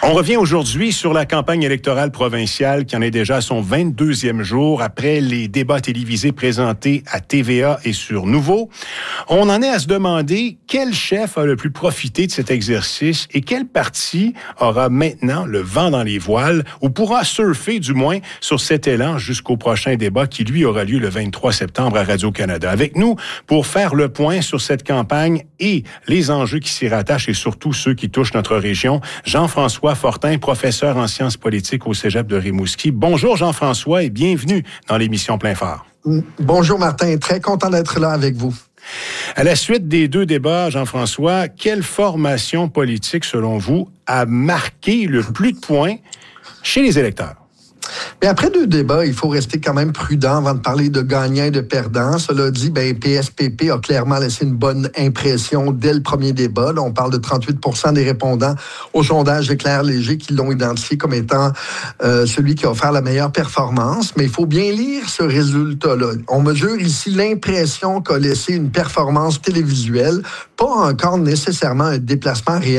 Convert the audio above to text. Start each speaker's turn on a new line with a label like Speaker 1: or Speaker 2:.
Speaker 1: On revient aujourd'hui sur la campagne électorale provinciale qui en est déjà à son 22e jour après les débats télévisés présentés à TVA et sur Nouveau. On en est à se demander quel chef a le plus profité de cet exercice et quel parti aura maintenant le vent dans les voiles ou pourra surfer du moins sur cet élan jusqu'au prochain débat qui lui aura lieu le 23 septembre à Radio-Canada. Avec nous pour faire le point sur cette campagne et les enjeux qui s'y rattachent et surtout ceux qui touchent notre région, Jean-François Fortin, professeur en sciences politiques au Cégep de Rimouski. Bonjour Jean-François et bienvenue dans l'émission Plein Phare.
Speaker 2: Bonjour Martin, très content d'être là avec vous.
Speaker 1: À la suite des deux débats, Jean-François, quelle formation politique, selon vous, a marqué le plus de points chez les électeurs?
Speaker 2: Mais après deux débats, il faut rester quand même prudent avant de parler de gagnants et de perdants. Cela dit, PSPP a clairement laissé une bonne impression dès le premier débat. Là, on parle de 38% des répondants au sondage Éclair Léger qui l'ont identifié comme étant celui qui a offert la meilleure performance. Mais il faut bien lire ce résultat-là. On mesure ici l'impression qu'a laissé une performance télévisuelle, pas encore nécessairement un déplacement réel